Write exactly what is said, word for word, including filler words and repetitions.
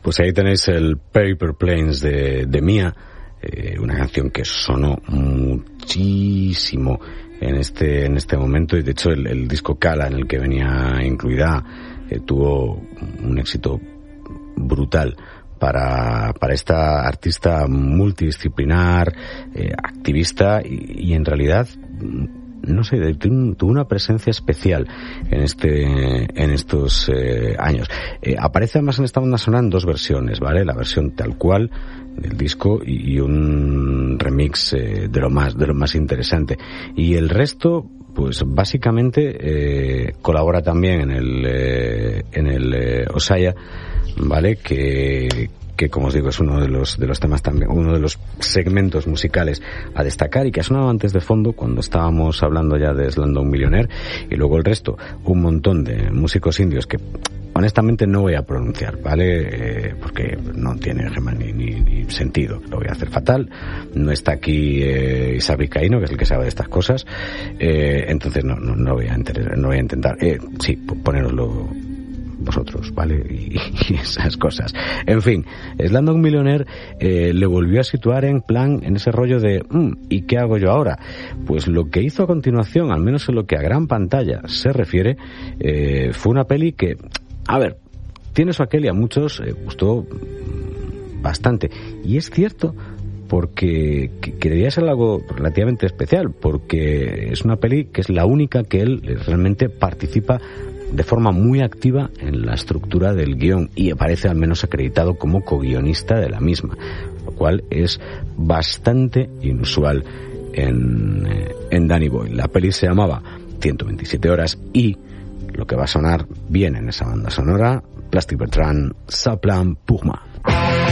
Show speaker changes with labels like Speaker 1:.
Speaker 1: Pues ahí tenéis el Paper Planes de, de Mia, eh, una canción que sonó muchísimo en este en este momento, y de hecho el, el disco Kala en el que venía incluida eh, tuvo un éxito brutal para para esta artista multidisciplinar, eh, activista y, y en realidad no sé, tuvo una presencia especial en este en estos eh, años. Eh, aparece además en esta banda sonora en dos versiones, ¿vale? La versión tal cual del disco y, y un remix eh, de lo más de lo más interesante. Y el resto, pues básicamente eh, colabora también en el eh, en el eh, Osaya, ¿vale? Que que como os digo es uno de los de los temas también, uno de los segmentos musicales a destacar y que ha sonado antes de fondo cuando estábamos hablando ya de Slumdog Millionaire, y luego el resto, un montón de músicos indios que honestamente no voy a pronunciar, ¿vale? Eh, porque no tiene ni, ni, ni sentido, lo voy a hacer fatal. No está aquí eh, Isaac Vizcaíno, que es el que sabe de estas cosas, eh, entonces no, no, no, voy a inter- no voy a intentar. Eh, sí, ponéroslo vosotros, ¿vale? Y, y esas cosas. En fin, Slumdog Millionaire eh, le volvió a situar en plan, en ese rollo de mmm, ¿y qué hago yo ahora? Pues lo que hizo a continuación, al menos en lo que a gran pantalla se refiere, eh, fue una peli que, a ver, tiene su aquel y a muchos eh, gustó bastante. Y es cierto, porque que, que debía ser algo relativamente especial, porque es una peli que es la única que él realmente participa de forma muy activa en la estructura del guión y aparece al menos acreditado como co-guionista de la misma, lo cual es bastante inusual en, en Danny Boyle. La peli se llamaba ciento veintisiete horas y lo que va a sonar bien en esa banda sonora, Plastic Bertrand, Sa Plan pour moi.